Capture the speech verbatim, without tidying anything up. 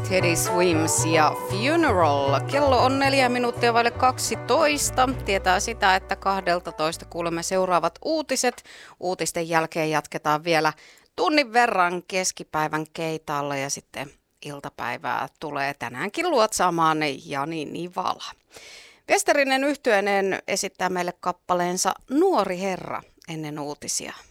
Teddy Swims ja Funeral. Kello on neljä minuuttia vaille kaksitoista. Tietää sitä, että kahdeltatoista kuulemme seuraavat uutiset. Uutisten jälkeen jatketaan vielä tunnin verran keskipäivän keitaalla ja sitten iltapäivää tulee tänäänkin luotsaamaan Jani Nivala. Westerinen yhtyeinen esittää meille kappaleensa Nuori herra ennen uutisia.